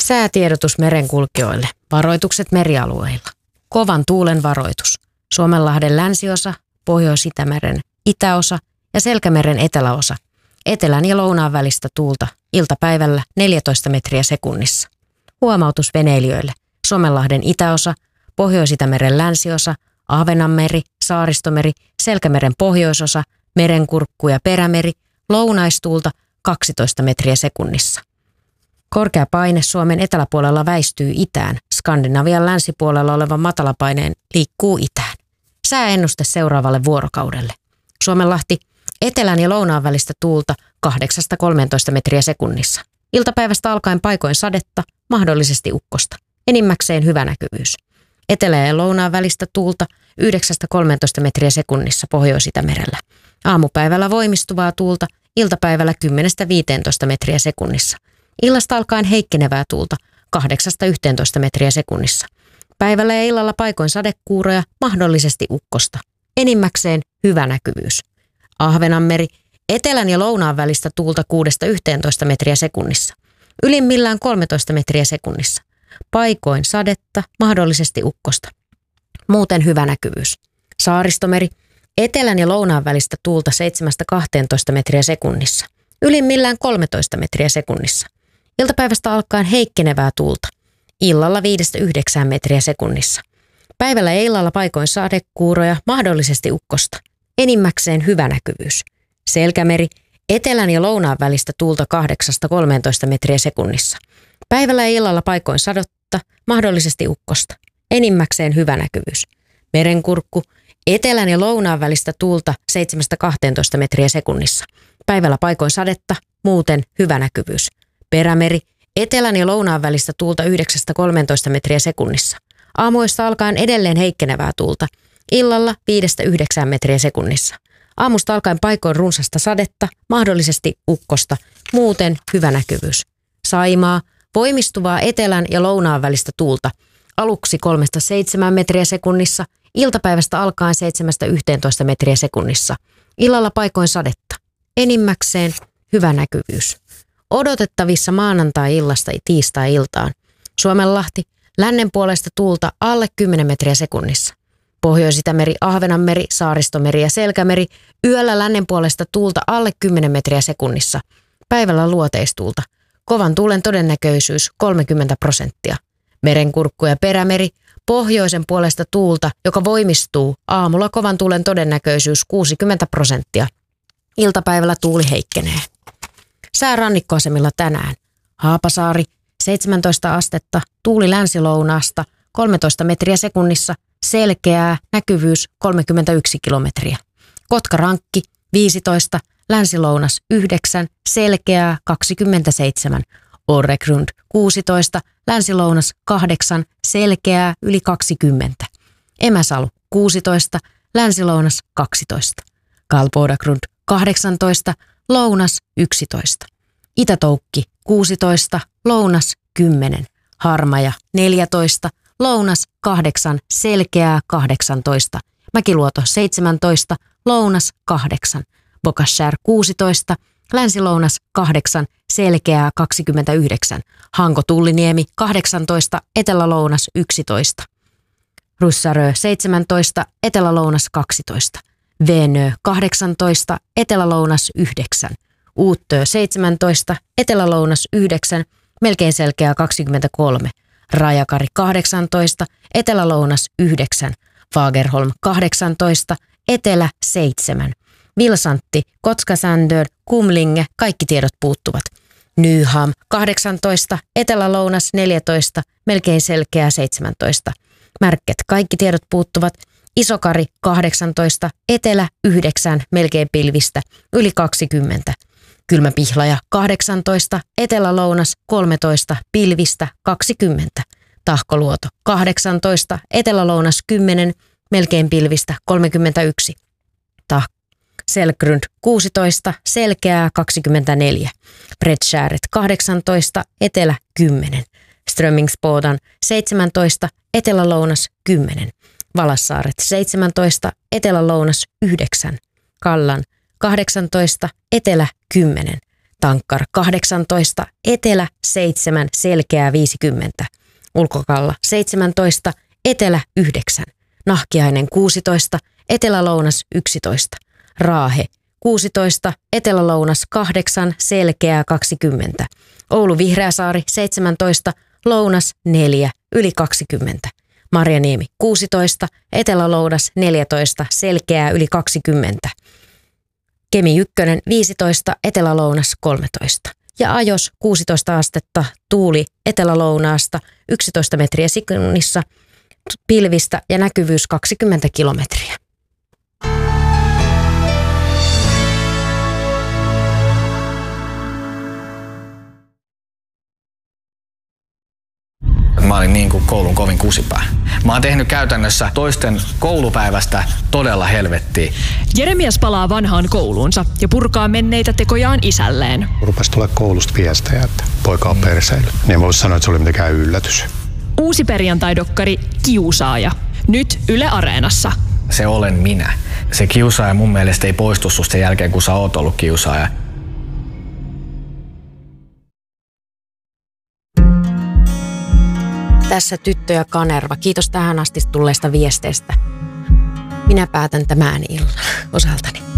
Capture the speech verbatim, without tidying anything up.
Säätiedotus merenkulkijoille. Varoitukset merialueilla. Kovan tuulen varoitus. Suomenlahden länsiosa, Pohjois-Itämeren itäosa ja Selkämeren eteläosa. Etelän ja lounaan välistä tuulta iltapäivällä neljätoista metriä sekunnissa. Huomautus veneilijöille. Suomenlahden itäosa, Pohjois-Itämeren länsiosa, Ahvenanmeri, Saaristomeri, Selkämeren pohjoisosa, Merenkurkku ja Perämeri, lounaistuulta kaksitoista metriä sekunnissa. Korkea paine Suomen eteläpuolella väistyy itään. Skandinavian länsipuolella oleva matalapaineen liikkuu itään. Sääennuste seuraavalle vuorokaudelle. Suomenlahti, etelän ja lounaan välistä tuulta kahdeksasta kolmeentoista metriä sekunnissa. Iltapäivästä alkaen paikoin sadetta, mahdollisesti ukkosta. Enimmäkseen hyvä näkyvyys. Etelä- ja lounaan välistä tuulta yhdeksästä kolmeentoista metriä sekunnissa Pohjois-Itämerellä. Aamupäivällä voimistuvaa tuulta, iltapäivällä kymmenestä viiteentoista metriä sekunnissa. Illasta alkaen heikkenevää tuulta kahdeksasta yhteentoista metriä sekunnissa. Päivällä ja illalla paikoin sadekuuroja, mahdollisesti ukkosta. Enimmäkseen hyvä näkyvyys. Ahvenanmeri, etelän ja lounaan välistä tuulta kuudesta yhteentoista metriä sekunnissa. Ylimmillään kolmetoista metriä sekunnissa. Paikoin sadetta, mahdollisesti ukkosta. Muuten hyvä näkyvyys. Saaristomeri, etelän ja lounaan välistä tuulta seitsemästä kahteentoista metriä sekunnissa. Ylimmillään kolmetoista metriä sekunnissa. Iltapäivästä alkaen heikkenevää tuulta. Illalla viidestä yhdeksään metriä sekunnissa. Päivällä ja illalla paikoin sadekuuroja, mahdollisesti ukkosta. Enimmäkseen hyvä näkyvyys. Selkämeri, etelän ja lounaan välistä tuulta kahdeksasta kolmeentoista metriä sekunnissa. Päivällä ja illalla paikoin sadotta, mahdollisesti ukkosta. Enimmäkseen hyvä näkyvyys. Merenkurkku, etelän ja lounaan välistä tuulta seitsemästä kahteentoista metriä sekunnissa. Päivällä paikoin sadetta, muuten hyvä näkyvyys. Perämeri, etelän ja lounaan välistä tuulta yhdeksästä kolmeentoista metriä sekunnissa. Aamuista alkaen edelleen heikkenevää tuulta. Illalla viidestä yhdeksään metriä sekunnissa. Aamusta alkaen paikoin runsasta sadetta, mahdollisesti ukkosta. Muuten hyvä näkyvyys. Saimaa, voimistuvaa etelän ja lounaan välistä tuulta. Aluksi kolmesta seitsemään metriä sekunnissa. Iltapäivästä alkaen seitsemästä yhteentoista metriä sekunnissa. Illalla paikoin sadetta. Enimmäkseen hyvä näkyvyys. Odotettavissa maanantai-illasta tiistai-iltaan. Suomenlahti, lännen puolesta tuulta alle kymmenen metriä sekunnissa. Pohjois-Itämeri, Ahvenanmeri, Saaristomeri ja Selkämeri, yöllä lännen puolesta tuulta alle kymmenen metriä sekunnissa. Päivällä luoteistuulta. Kovan tuulen todennäköisyys kolmekymmentä prosenttia. Merenkurkku ja Perämeri, pohjoisen puolesta tuulta, joka voimistuu. Aamulla kovan tuulen todennäköisyys kuusikymmentä prosenttia. Iltapäivällä tuuli heikkenee. Sää rannikkoasemilla tänään. Haapasaari, seitsemäntoista astetta, tuuli länsilounaasta, kolmetoista metriä sekunnissa, selkeää, näkyvyys kolmekymmentäyksi kilometriä. Kotkarankki, viisitoista, länsilounas yhdeksän, selkeää kaksikymmentäseitsemän. Orregrund, kuusitoista, länsilounas kahdeksan, selkeää yli kaksikymmentä. Emäsalu, kuusitoista, länsilounas kaksitoista. Kalpodagrund, kahdeksantoista, lounas yksitoista. Itätoukki, kuusitoista, lounas kymmenen. Harmaja, neljätoista, lounas kahdeksan, selkeää kahdeksantoista. Mäkiluoto, seitsemäntoista, lounas kahdeksan. Bokaskär, kuusitoista, länsilounas kahdeksan, selkeää kaksikymmentäyhdeksän. Hanko-Tulliniemi, kahdeksantoista, etelälounas yksitoista. Russarö, seitsemäntoista, etelälounas kaksitoista. Venö, kahdeksantoista, etelälounas yhdeksän. Uuttö, seitsemäntoista, etelälounas yhdeksän, melkein selkeää kaksikymmentäkolme. Rajakari, kahdeksantoista, etelälounas yhdeksän. Fagerholm, kahdeksantoista, etelä seitsemän. Vilsantti, Kotskasändör, Kumlinge, kaikki tiedot puuttuvat. Nyham, kahdeksantoista, etelälounas neljätoista, melkein selkeää seitsemäntoista. Märket, kaikki tiedot puuttuvat. Isokari, kahdeksantoista, etelä yhdeksän, melkein pilvistä, yli kaksikymmentä. Kylmäpihlaja, kahdeksantoista, etelälounas kolmetoista, pilvistä kaksikymmentä. Tahkoluoto, kahdeksantoista, etelälounas kymmenen, melkein pilvistä kolmekymmentäyksi. Tah- Selgrund, kuusitoista, selkeää kaksikymmentäneljä. Bredskääret, kahdeksantoista, etelä kymmenen. Strömmingsbodan, seitsemäntoista, etelälounas kymmenen. Valassaaret, seitsemäntoista, etelälounas yhdeksän. Kallan, kahdeksantoista, etelä kymmenen. Tankkar kahdeksantoista, Etelä seitsemän, Selkeää viisikymmentä. Ulkokalla seitsemäntoista, Etelä yhdeksän, Nahkiainen kuusitoista, Etelä-Lounas yksitoista. Raahe kuusitoista, Etelä-Lounas kahdeksan, Selkeää kaksikymmentä. Oulu Vihreäsaari seitsemäntoista, Lounas neljä, yli kaksikymmentä. Marjaniemi kuusitoista, Etelä-Lounas neljätoista, Selkeää yli kaksikymmentä. Kemi ykkönen viisitoista, Etelä-Lounas kolmetoista. Ja Ajos kuusitoista astetta, tuuli etelä-lounaasta yksitoista metriä sekunnissa, pilvistä ja näkyvyys kaksikymmentä kilometriä. Mä olin niin kuin koulun kovin kusipää. Mä oon tehnyt käytännössä toisten koulupäivästä todella helvettiä. Jeremias palaa vanhaan kouluunsa ja purkaa menneitä tekojaan isälleen. Rupesi tulla koulusta viestejä, että poika on perseily. Niin mä voisin sanoa, että se oli mitenkään yllätys. Uusi perjantai-dokkari Kiusaaja. Nyt Yle Areenassa. Se olen minä. Se kiusaaja mun mielestä ei poistu susta sen jälkeen, kun sä oot ollut kiusaaja. Tässä Tyttö ja Kanerva. Kiitos tähän asti tulleesta viesteestä. Minä päätän tämän illan osaltani.